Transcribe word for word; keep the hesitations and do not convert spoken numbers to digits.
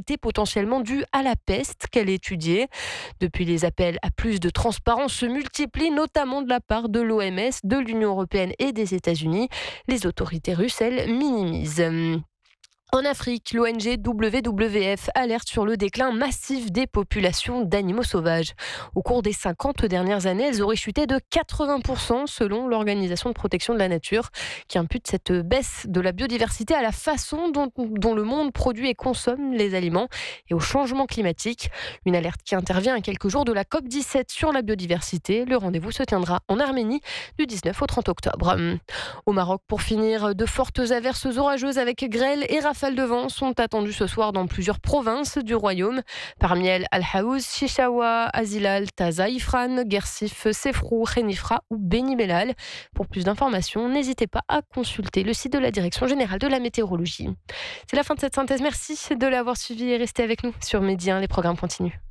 été potentiellement due à la peste qu'elle étudiait. Depuis, les appels à plus de transparence se multiplient, notamment de la part de l'O M S, de l'Union européenne et des États-Unis. Les autorités russes, elles, minimisent. En Afrique, l'O N G W W F alerte sur le déclin massif des populations d'animaux sauvages. Au cours des cinquante dernières années, elles auraient chuté de quatre-vingts pour cent selon l'Organisation de protection de la nature, qui impute cette baisse de la biodiversité à la façon dont, dont le monde produit et consomme les aliments et au changement climatique. Une alerte qui intervient à quelques jours de la COP dix-sept sur la biodiversité. Le rendez-vous se tiendra en Arménie du dix-neuf au trente octobre. Au Maroc, pour finir, de fortes averses orageuses avec grêle et rafales de vent sont attendues ce soir dans plusieurs provinces du royaume. Parmi elles, Al-Haouz, Chichaoua, Azilal, Taza, Ifran, Guersif, Sefrou, Khénifra ou Beni Mellal. Pour plus d'informations, n'hésitez pas à consulter le site de la Direction générale de la météorologie. C'est la fin de cette synthèse. Merci de l'avoir suivi et restez avec nous sur Média un. Les programmes continuent.